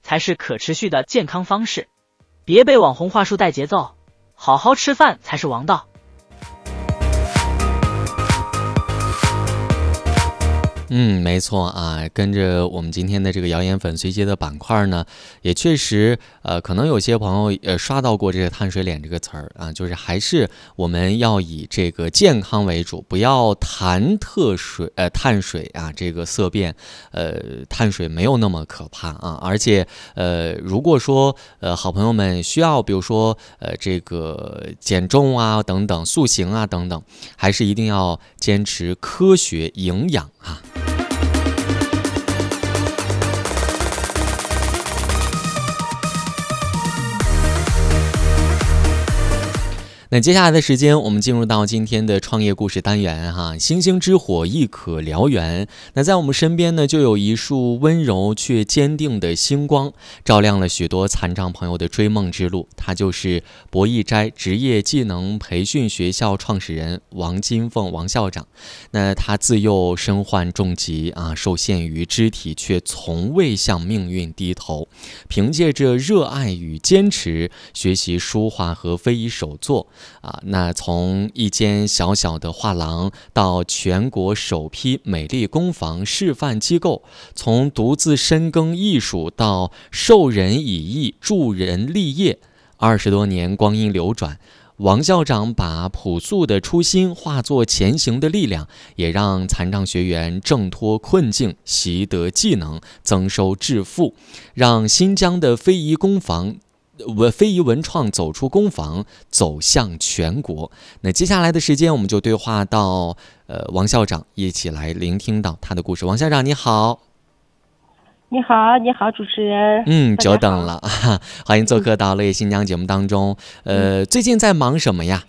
才是可持续的健康方式。别被网红话术带节奏，好好吃饭才是王道。 没错啊，跟着我们今天的这个谣言粉随机的板块呢，也确实可能有些朋友刷到过这个碳水脸这个词儿啊，就是还是我们要以这个健康为主，不要谈碳水啊，这个色变，碳水没有那么可怕啊，而且如果说好朋友们需要比如说这个减重啊等等，塑形啊等等，还是一定要坚持科学营养啊。那接下来的时间，我们进入到今天的创业故事单元哈，星星之火亦可燎原。那在我们身边呢，就有一束温柔却坚定的星光，照亮了许多残障朋友的追梦之路。他就是博弈斋职业技能培训学校创始人王金凤王校长。那他自幼身患重疾啊，受限于肢体，却从未向命运低头，凭借着热爱与坚持，学习书画和非遗手作。那从一间小小的画廊到全国首批美丽工坊示范机构，从独自深耕艺术到授人以艺助人立业，20多年光阴流转，王校长把朴素的初心化作前行的力量，也让残障学员挣脱困境，习得技能，增收致富，让新疆的非遗文创走出工坊，走向全国。那接下来的时间，我们就对话到王校长，一起来聆听到他的故事。王校长你好。 你好，主持人。 久等了，欢迎做客到乐业新疆节目当中。最近在忙什么呀？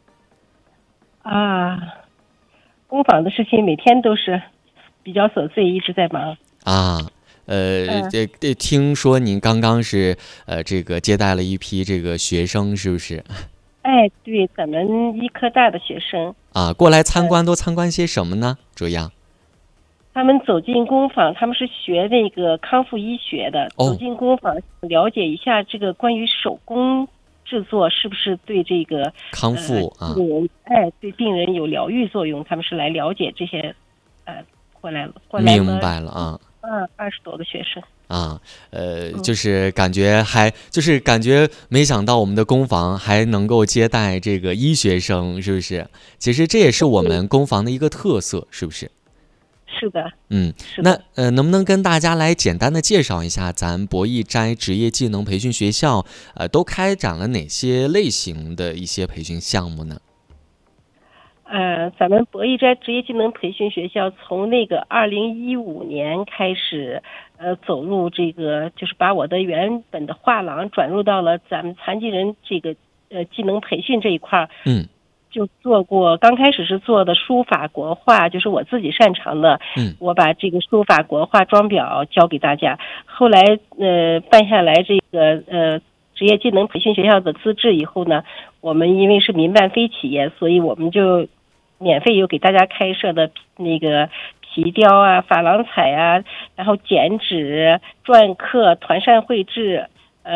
工坊的事情每天都是比较琐碎，一直在忙啊。听说您刚刚是这个接待了一批这个学生，是不是？ 对，咱们医科大的学生过来参观，都参观些什么呢？主要他们走进工坊，他们是学那个康复医学的，走进工坊了解一下这个关于手工制作是不是对这个康复病人对病人有疗愈作用，他们是来了解这些过来了。 明白了啊。 20多个学生就是感觉没想到我们的工坊还能够接待这个医学生，是不是？其实这也是我们工坊的一个特色，是不是？ 是的。 那能不能跟大家来简单的介绍一下咱博弈斋职业技能培训学校都开展了哪些类型的一些培训项目呢？ 咱们博弈斋职业技能培训学校从那个2015年开始，走入这个，就是把我的原本的画廊转入到了咱们残疾人这个技能培训这一块。就做过，刚开始是做的书法国画，就是我自己擅长的。我把这个书法国画装裱教给大家。后来办下来这个职业技能培训学校的资质以后呢，我们因为是民办非企业，所以我们就免费有给大家开设的那个皮雕啊、珐琅彩啊，然后剪纸、篆刻、团扇绘制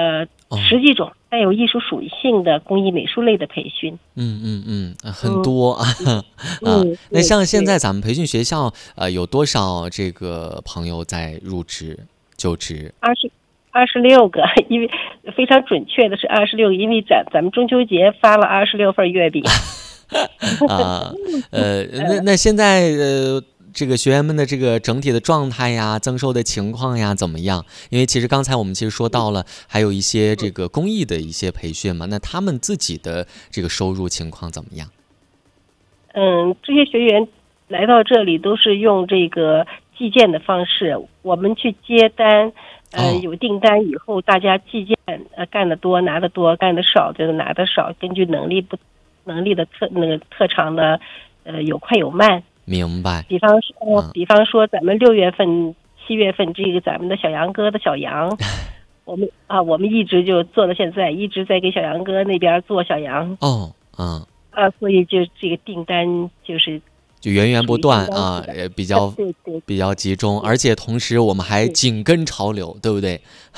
，10几种带有艺术属性的工艺美术类的培训。 很多那像现在咱们培训学校有多少这个朋友在就职 ？26个，因为非常准确的是26个，因为咱们中秋节发了26份月饼。 那现在这个学员们的这个整体的状态呀、增收的情况呀怎么样？因为其实刚才我们说到了，还有一些这个公益的一些培训嘛，那他们自己的这个收入情况怎么样？ 这些学员来到这里都是用这个计件的方式，我们去接单，有订单以后大家计件，干得多拿得多，干得少就拿得少，根据能力的特长的有快有慢。 明白。 比方说咱们6月份、7月份这个咱们的小杨哥的小杨，我们一直就做到现在，一直在给小杨哥那边做小杨。所以就这个订单就源源不断也比较集中，而且同时我们还紧跟潮流，对不对？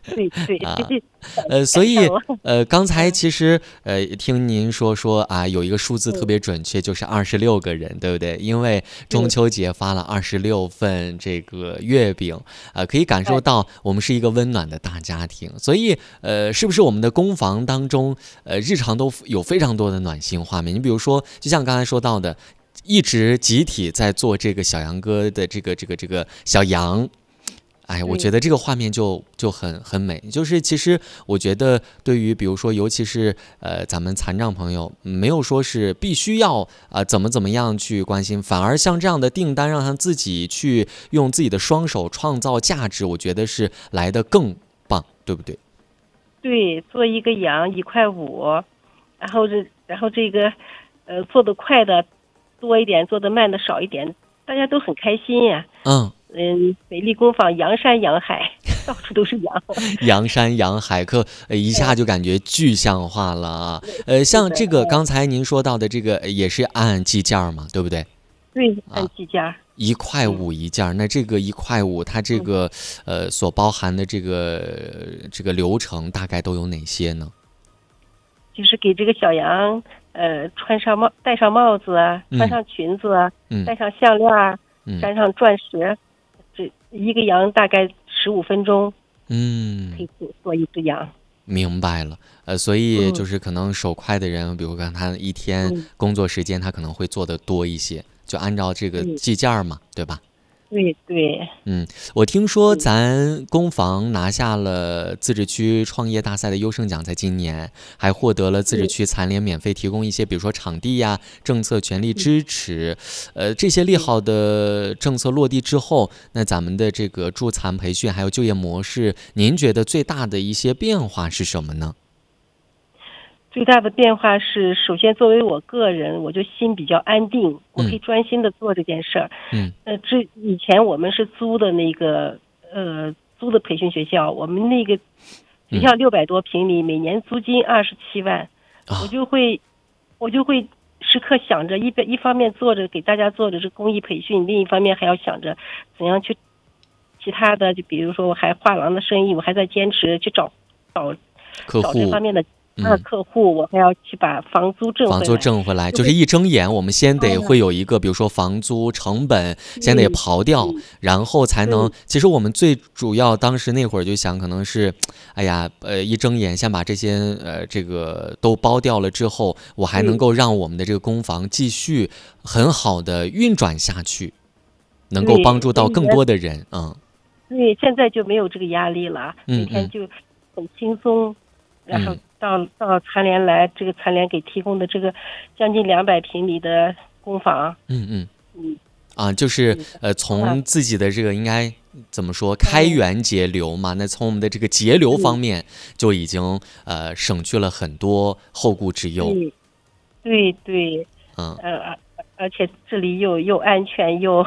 对对啊。 对， 所以感受刚才其实听您说啊，有一个数字特嗯别准确，就是26个人，对不对？因为中秋节发了26份这个月饼，可以感受到我们是一个温暖的大家庭。所以是不是我们的工房当中，日常都有非常多的暖心画面？你比如说，就像刚才说到的，一直集体在做这个小杨哥的这个小羊。哎，我觉得这个画面就很美。就是其实我觉得，对于比如说，尤其是咱们残障朋友，没有说是必须要怎么样去关心，反而像这样的订单，让他自己去用自己的双手创造价值，我觉得是来得更棒，对不对？ 对，做一个羊1.5块，然后这个做得快的多一点，做得慢的少一点，大家都很开心呀。美丽工坊洋山洋海，到处都是羊。 洋山洋海，一下就感觉具象化了啊。像这个刚才您说到的这个也是按计件嘛，对不对？ 对，按计件。 1.5块一件，那这个1.5块，它这个所包含的这个流程大概都有哪些呢？ 就是给这个小羊戴上帽子啊，穿上裙子啊，戴上项链啊，山上钻石。这一个羊大概15分钟，可以做一只羊。 明白了，所以就是可能手快的人，比如看他一天工作时间，他可能会做得多一些，就按照这个计件嘛，对吧？ 对对。 我听说咱工房拿下了自治区创业大赛的优胜奖，在今年还获得了自治区残联免费提供一些，比如说场地呀、政策全力支持。这些利好的政策落地之后，那咱们的这个助残培训还有就业模式，您觉得最大的一些变化是什么呢？ 最大的变化是，首先作为我个人，我就心比较安定，我可以专心的做这件事儿。这以前我们是租的租的培训学校，我们那个学校600多平米，每年租金27万，我就会时刻想着一方面给大家做着这公益培训，另一方面还要想着怎样去其他的，就比如说我还画廊的生意，我还在坚持去找客户这方面的。客户，我还要去把房租挣回来， 就是一睁眼，我们先得会有一个，比如说房租成本先得刨掉，然后才能。其实我们最主要当时那会儿就想，可能是，哎呀，一睁眼先把这些这个都包掉了之后，我还能够让我们的这个工房继续很好的运转下去，能够帮助到更多的人。 对，现在就没有这个压力了，每天就很轻松，然后。到残联来，这个残联给提供的这个将近200平米的工坊， 就是从自己的这个应该怎么说，开源节流嘛，那从我们的这个节流方面就已经省去了很多后顾之忧。 对，而且这里又安全，又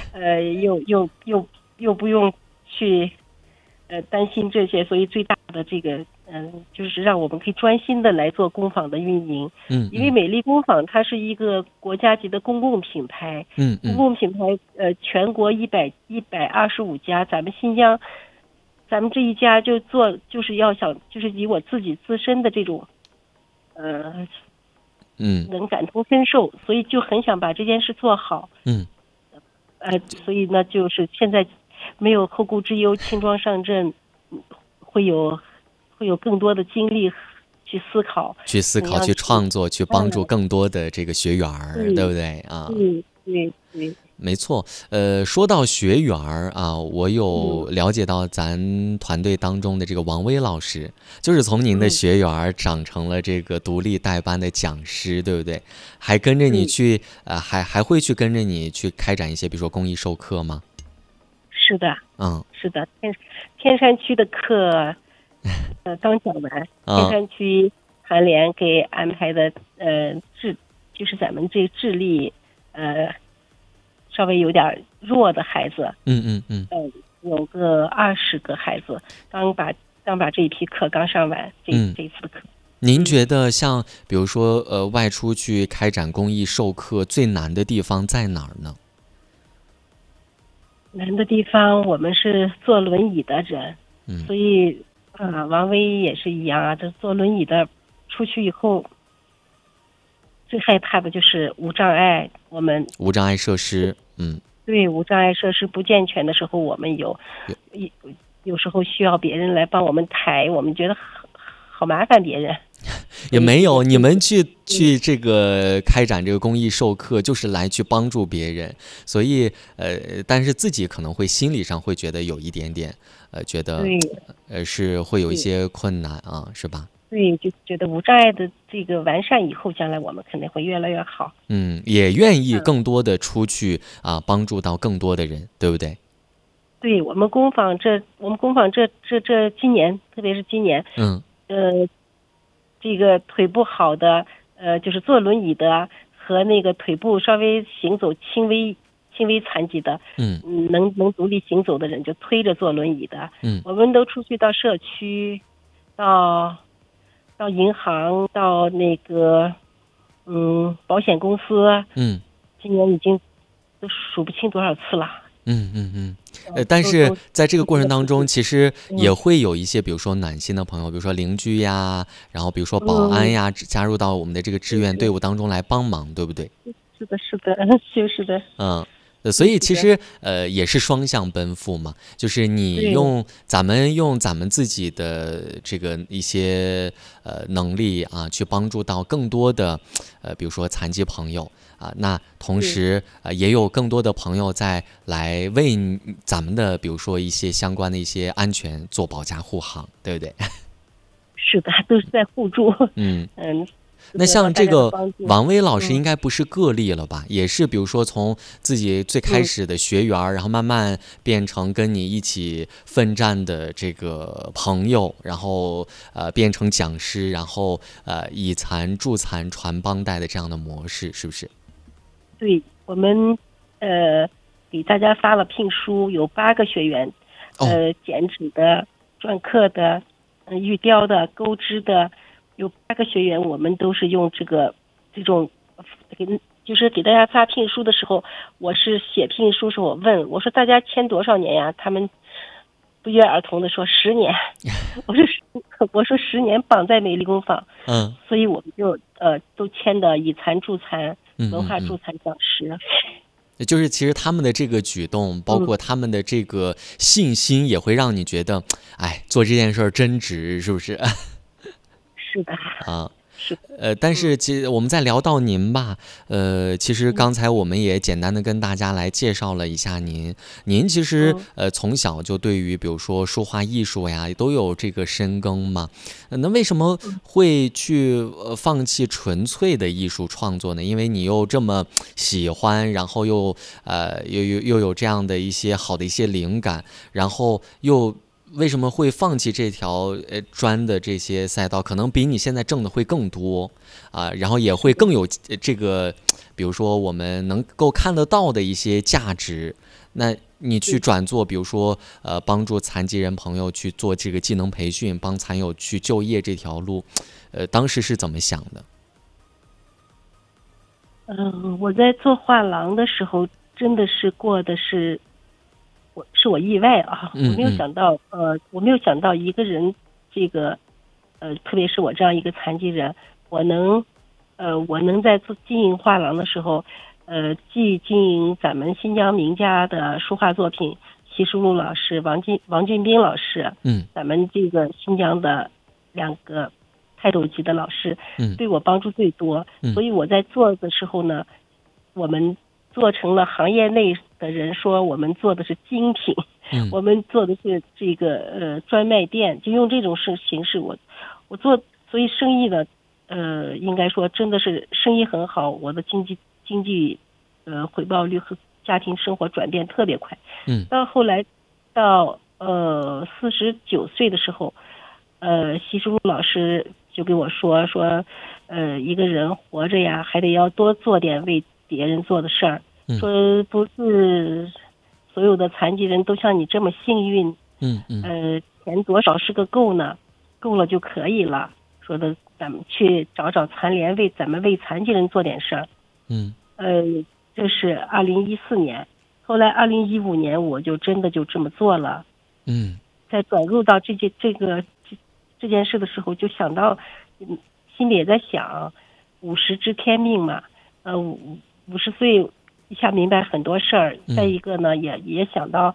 不用去担心这些，所以最大的这个就是让我们可以专心的来做工坊的运营。因为美丽工坊它是一个国家级的公共品牌，公共品牌全国125家，咱们新疆，咱们这一家就是以我自己自身的这种能感同身受，所以就很想把这件事做好。所以呢，就是现在没有后顾之忧，轻装上阵，会有更多的精力去思考、去创作、去帮助更多的这个学员儿，对不对啊？ 对， 没错。说到学员儿啊，我有了解到咱团队当中的这个王威老师，就是从您的学员儿长成了这个独立带班的讲师，对不对？还跟着你去还会去跟着你去开展一些，比如说公益授课吗？ 是的，是的，天山区的课刚讲完，天山区残联给安排的就是咱们这智力稍微有点弱的孩子，有个20个孩子，刚把这一批课刚上完，这一次的课。 您觉得像比如说外出去开展公益授课最难的地方在哪儿呢？ 难的地方，我们是坐轮椅的人，所以王威也是一样啊，这坐轮椅的出去以后，最害怕的就是无障碍。我们无障碍设施， 对无障碍设施不健全的时候，我们有时候需要别人来帮我们抬，我们觉得好麻烦别人。 也没有，你们去这个开展这个公益授课，就是来去帮助别人，所以但是自己可能会心理上会觉得有一点点觉得是会有一些困难啊，是吧？ 对，就觉得无障碍的这个完善以后，将来我们肯定会越来越好。 也愿意更多的出去帮助到更多的人，对不对？ 对，我们工坊这今年，特别是今年，这个腿不好的，就是坐轮椅的和那个腿部稍微行走轻微残疾的，能独立行走的人就推着坐轮椅的，我们都出去到社区，到银行，到那个保险公司，今年已经都数不清多少次了。 但是在这个过程当中，其实也会有一些，比如说暖心的朋友，比如说邻居呀，然后比如说保安呀，加入到我们的这个志愿队伍当中来帮忙，对不对？ 是的，就是的。 所以其实也是双向奔赴嘛，就是你咱们自己的这个一些能力啊，去帮助到更多的比如说残疾朋友啊，那同时也有更多的朋友在来为咱们的比如说一些相关的一些安全做保驾护航，对不对？ 是的，都是在互助。 那像这个王威老师应该不是个例了吧？也是比如说从自己最开始的学员，然后慢慢变成跟你一起奋战的这个朋友，然后变成讲师，然后以残助残传帮带的这样的模式，是不是？ 对，我们给大家发了聘书，有8个学员，剪纸的、篆刻的、玉雕的、钩织的。有8个学员，我们都是用这种就是给大家发聘书的时候，我是写聘书时候我说大家签多少年呀？他们不约而同的说10年。我说10年绑在美丽工坊。所以我们就都签的以残助残，文化助残讲师。 就是其实他们的这个举动，包括他们的这个信心，也会让你觉得，做这件事真值，是不是？ 是的是的。 但是其实我们再聊到您吧，其实刚才我们也简单的跟大家来介绍了一下您其实从小就对于比如说书画艺术呀都有这个深耕嘛，那为什么会去放弃纯粹的艺术创作呢？因为你又这么喜欢，然后又有这样的一些好的一些灵感，然后又为什么会放弃这条专的这些赛道？可能比你现在挣的会更多然后也会更有这个，比如说我们能够看得到的一些价值。那你去转做，比如说帮助残疾人朋友去做这个技能培训，帮残友去就业这条路，当时是怎么想的？ 我在做画廊的时候，真的是过的是。我意外啊！我没有想到一个人，这个特别是我这样一个残疾人，我能在经营画廊的时候，既经营咱们新疆名家的书画作品，习书禄老师、王俊斌老师，咱们这个新疆的2个泰斗级的老师，对我帮助最多。所以我在做的时候呢，我们做成了行业内的人说我们做的是精品，我们做的是这个专卖店，就用这种形式我做，所以生意呢应该说真的是生意很好，我的经济回报率和家庭生活转变特别快。到后来到49岁的时候，习书禄老师就跟我说一个人活着呀，还得要多做点为别人做的事儿，说不是所有的残疾人都像你这么幸运，钱多少是个够呢？够了就可以了。说的咱们去找残联，咱们为残疾人做点事儿。这是2014年，后来2015年我就真的就这么做了。 在转入到这件事的时候，就想到，心里也在想，50知天命嘛，50岁一下明白很多事儿。再一个呢，也想到，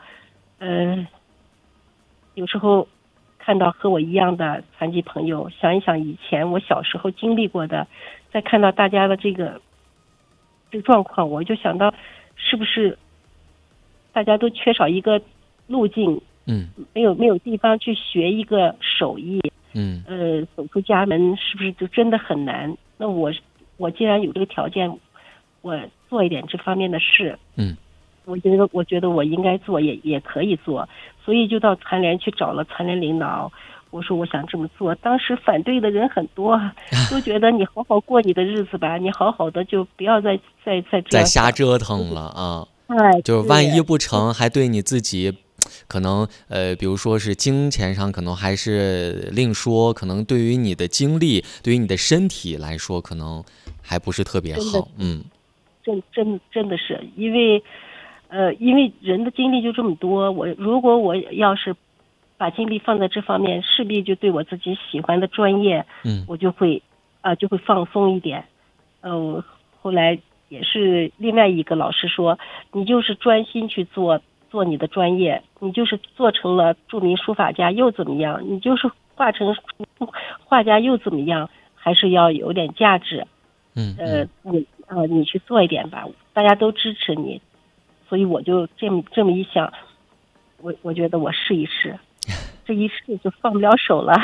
有时候看到和我一样的残疾朋友，想一想以前我小时候经历过的，再看到大家的这个状况，我就想到，是不是大家都缺少一个路径？没有地方去学一个手艺，走出家门是不是就真的很难？那我既然有这个条件，我做一点这方面的事，我觉得我应该做，也可以做，所以就到残联去找了残联领导，我说我想这么做。当时反对的人很多，都觉得你好好过你的日子吧，你好好的就不要再这样再瞎折腾了啊！就是万一不成，还对你自己。可能比如说是金钱上可能还是另说，可能对于你的精力，对于你的身体来说，可能还不是特别好。 真的是因为人的精力就这么多，如果我要是把精力放在这方面，势必就对我自己喜欢的专业，我就会放松一点。后来也是另外一个老师说，你就是专心去做你的专业，你就是做成了著名书法家又怎么样？你就是画成画家又怎么样？还是要有点价值。你去做一点吧，大家都支持你，所以我就这么一想，我觉得我试一试，这一试就放不了手了。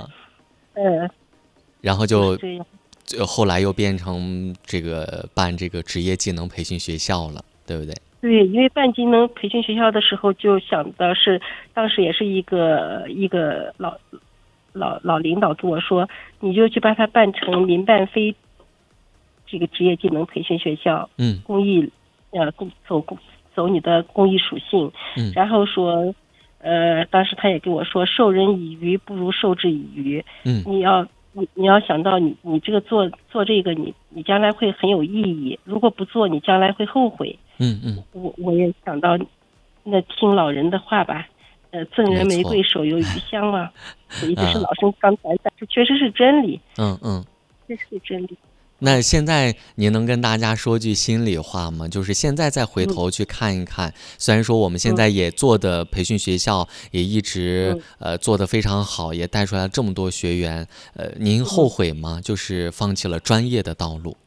然后就后来又变成办这个职业技能培训学校了，对不对？ 对，因为办技能培训学校的时候，就想的是，当时也是一个老领导跟我说，你就去把它办成民办非这个职业技能培训学校，公益，走你的公益属性，然后说，当时他也跟我说，授人以鱼不如授之以渔，你要想到你这个做这个，你将来会很有意义，如果不做，你将来会后悔。我也想到，那听老人的话吧，赠人玫瑰手有余香嘛，所以这是老生常谈，但是确实是真理。这是真理。 那现在您能跟大家说句心里话吗？就是现在再回头去看一看，虽然说我们现在也做的培训学校也一直做得非常好，也带出来这么多学员，您后悔吗？就是放弃了专业的道路。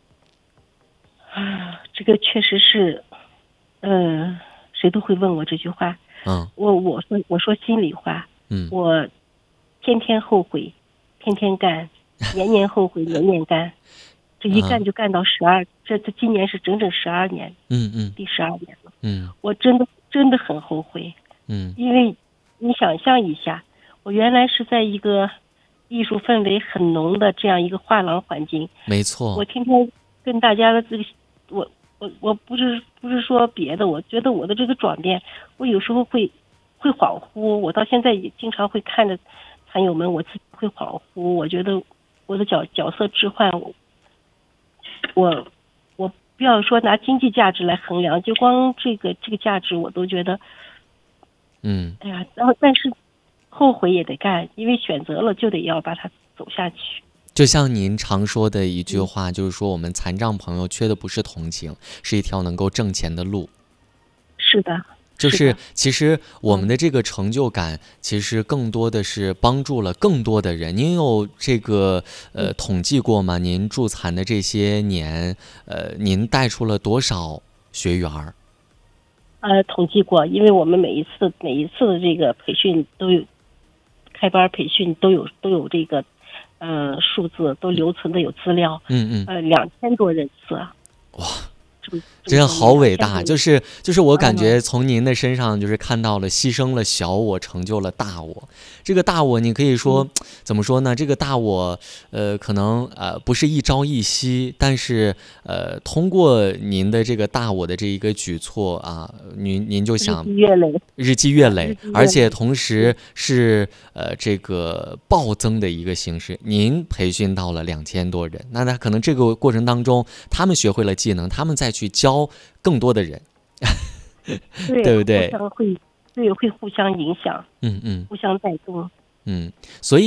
这个确实是，谁都会问我这句话。我说心里话。我天天后悔，天天干，年年后悔，年年干。这一干就干到这今年是整整12年，第12年了。我真的很后悔，因为你想象一下，我原来是在一个艺术氛围很浓的这样一个画廊环境， 没错， 我天天跟大家的这个，我不是说别的，我觉得我的这个转变，我有时候会恍惚，我到现在也经常会看着残友们，我自己会恍惚，我觉得我的角色置换，我不要说拿经济价值来衡量，就光这个价值我都觉得，哎呀，然后但是后悔也得干，因为选择了就得要把它走下去。 就像您常说的一句话，就是说我们残障朋友缺的不是同情，是一条能够挣钱的路。 是的。 就是其实我们的这个成就感，其实更多的是帮助了更多的人。您有这个统计过吗？您助残的这些年，您带出了多少学员？ 统计过，因为我们每一次的这个培训都有开班培训都有这个数字，都留存的有资料。2000多人次。 哇！真好伟大，就是我感觉从您的身上就是看到了牺牲了小我，成就了大我。这个大我你可以说怎么说呢？这个大我可能不是一朝一夕，但是通过您的这个大我的这一个举措啊，您就想日积月累，而且同时是这个暴增的一个形式。您培训到了2000多人，那可能这个过程当中，他们学会了技能，他们再去教更多的人，对不对？ 对，会互相影响， 嗯嗯互相带动。 所以